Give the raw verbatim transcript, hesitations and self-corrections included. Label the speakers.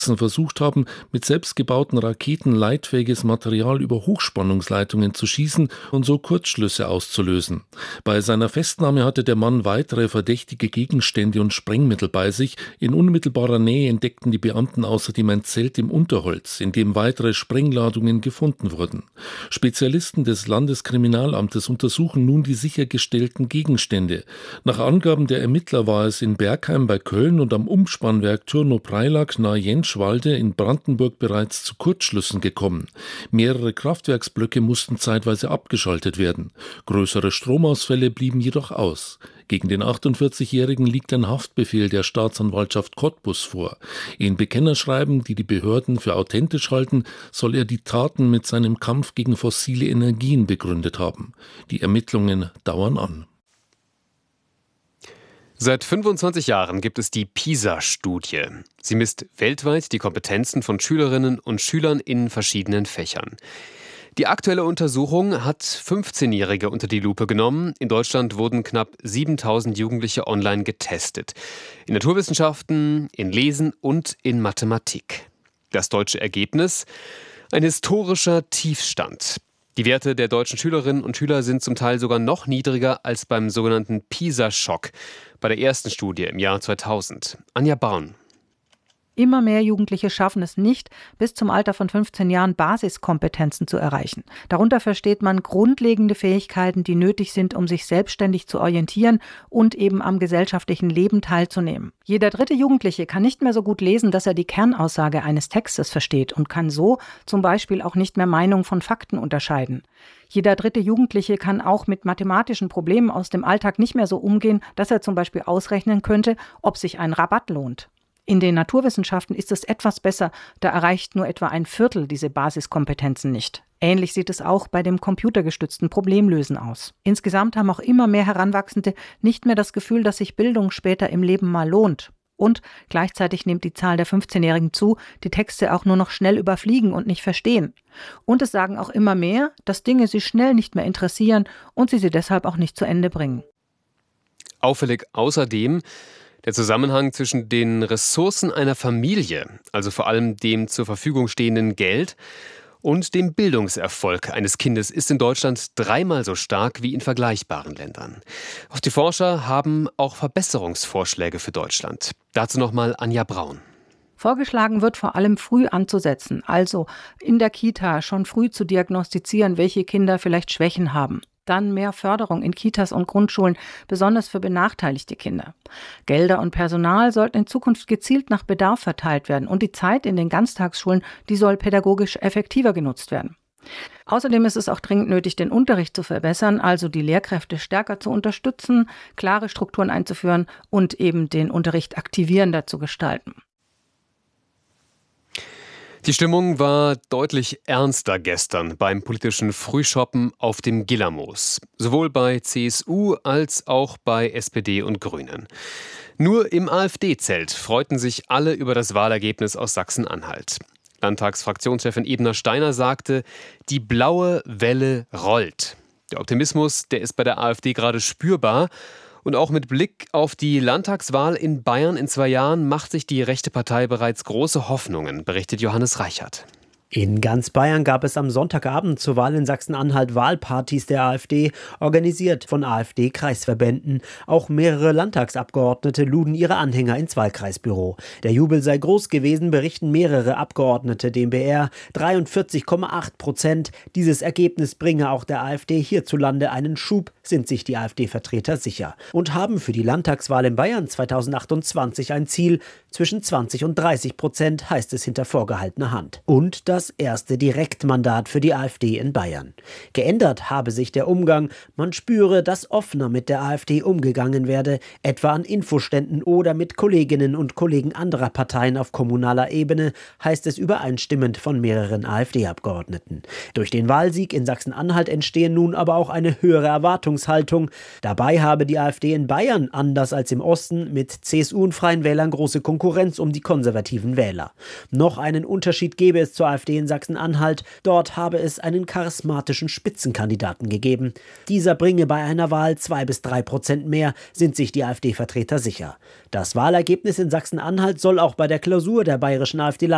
Speaker 1: versucht haben, mit selbstgebauten Raketen leitfähiges Material über Hochspannungsleitungen zu schießen und so Kurzschlüsse auszulösen. Bei seiner Festnahme hatte der Mann weitere verdächtige Gegenstände und Sprengmittel bei sich. In unmittelbarer Nähe entdeckten die Beamten außerdem ein Zelt im Unterholz, in dem weitere Sprengladungen gefunden wurden. Spezialisten des Landeskriminalamtes untersuchen nun die sichergestellten Gegenstände. Nach Angaben der Ermittler war es in Bergheim bei Köln und am Umspannwerk Turnow-Preilack nahe Jentschwalde in Brandenburg bereits zu Kurzschlüssen gekommen. Mehrere Kraftwerksblöcke mussten zeitweise abgeschaltet werden. Größere Stromausfälle blieben jedoch aus. Gegen den achtundvierzigjährigen liegt ein Haftbefehl der Staatsanwaltschaft Cottbus vor. In Bekennerschreiben, die die Behörden für authentisch halten, soll er die Taten mit seinem Kampf gegen fossile Energien begründet haben. Die Ermittlungen dauern an.
Speaker 2: Seit fünfundzwanzig Jahren gibt es die PISA-Studie. Sie misst weltweit die Kompetenzen von Schülerinnen und Schülern in verschiedenen Fächern. Die aktuelle Untersuchung hat fünfzehnjährige unter die Lupe genommen. In Deutschland wurden knapp siebentausend Jugendliche online getestet. In Naturwissenschaften, in Lesen und in Mathematik. Das deutsche Ergebnis? Ein historischer Tiefstand. Die Werte der deutschen Schülerinnen und Schüler sind zum Teil sogar noch niedriger als beim sogenannten PISA-Schock bei der ersten Studie im Jahr zweitausend. Anja Braun.
Speaker 3: Immer mehr Jugendliche schaffen es nicht, bis zum Alter von fünfzehn Jahren Basiskompetenzen zu erreichen. Darunter versteht man grundlegende Fähigkeiten, die nötig sind, um sich selbstständig zu orientieren und eben am gesellschaftlichen Leben teilzunehmen. Jeder dritte Jugendliche kann nicht mehr so gut lesen, dass er die Kernaussage eines Textes versteht und kann so zum Beispiel auch nicht mehr Meinung von Fakten unterscheiden. Jeder dritte Jugendliche kann auch mit mathematischen Problemen aus dem Alltag nicht mehr so umgehen, dass er zum Beispiel ausrechnen könnte, ob sich ein Rabatt lohnt. In den Naturwissenschaften ist es etwas besser, da erreicht nur etwa ein Viertel diese Basiskompetenzen nicht. Ähnlich sieht es auch bei dem computergestützten Problemlösen aus. Insgesamt haben auch immer mehr Heranwachsende nicht mehr das Gefühl, dass sich Bildung später im Leben mal lohnt. Und gleichzeitig nimmt die Zahl der fünfzehnjährigen zu, die Texte auch nur noch schnell überfliegen und nicht verstehen. Und es sagen auch immer mehr, dass Dinge sie schnell nicht mehr interessieren und sie sie deshalb auch nicht zu Ende bringen.
Speaker 2: Auffällig außerdem der Zusammenhang zwischen den Ressourcen einer Familie, also vor allem dem zur Verfügung stehenden Geld, und dem Bildungserfolg eines Kindes ist in Deutschland dreimal so stark wie in vergleichbaren Ländern. Auch die Forscher haben auch Verbesserungsvorschläge für Deutschland. Dazu nochmal Anja Braun.
Speaker 3: Vorgeschlagen wird vor allem früh anzusetzen, also in der Kita schon früh zu diagnostizieren, welche Kinder vielleicht Schwächen haben. Dann mehr Förderung in Kitas und Grundschulen, besonders für benachteiligte Kinder. Gelder und Personal sollten in Zukunft gezielt nach Bedarf verteilt werden und die Zeit in den Ganztagsschulen, die soll pädagogisch effektiver genutzt werden. Außerdem ist es auch dringend nötig, den Unterricht zu verbessern, also die Lehrkräfte stärker zu unterstützen, klare Strukturen einzuführen und eben den Unterricht aktivierender zu gestalten.
Speaker 2: Die Stimmung war deutlich ernster gestern beim politischen Frühshoppen auf dem Gillermoos. Sowohl bei C S U als auch bei S P D und Grünen. Nur im AfD-Zelt freuten sich alle über das Wahlergebnis aus Sachsen-Anhalt. Landtagsfraktionschefin Ebner Steiner sagte, die blaue Welle rollt. Der Optimismus, der ist bei der AfD gerade spürbar. Und auch mit Blick auf die Landtagswahl in Bayern in zwei Jahren macht sich die rechte Partei bereits große Hoffnungen, berichtet Johannes Reichert.
Speaker 4: In ganz Bayern gab es am Sonntagabend zur Wahl in Sachsen-Anhalt Wahlpartys der AfD, organisiert von AfD-Kreisverbänden. Auch mehrere Landtagsabgeordnete luden ihre Anhänger ins Wahlkreisbüro. Der Jubel sei groß gewesen, berichten mehrere Abgeordnete dem B R. dreiundvierzig Komma acht Prozent. Dieses Ergebnis bringe auch der AfD hierzulande einen Schub, sind sich die AfD-Vertreter sicher. Und haben für die Landtagswahl in Bayern zweitausendachtundzwanzig ein Ziel. Zwischen zwanzig und dreißig Prozent heißt es hinter vorgehaltener Hand. Und das erste Direktmandat für die AfD in Bayern. Geändert habe sich der Umgang. Man spüre, dass offener mit der AfD umgegangen werde, etwa an Infoständen oder mit Kolleginnen und Kollegen anderer Parteien auf kommunaler Ebene, heißt es übereinstimmend von mehreren AfD-Abgeordneten. Durch den Wahlsieg in Sachsen-Anhalt entstehe nun aber auch eine höhere Erwartungshaltung. Dabei habe die AfD in Bayern, anders als im Osten, mit C S U und Freien Wählern große Konkurrenz um die konservativen Wähler. Noch einen Unterschied gebe es zur AfD in Sachsen-Anhalt. Dort habe es einen charismatischen Spitzenkandidaten gegeben. Dieser bringe bei einer Wahl zwei bis drei Prozent mehr, sind sich die AfD-Vertreter sicher. Das Wahlergebnis in Sachsen-Anhalt soll auch bei der Klausur der bayerischen AfD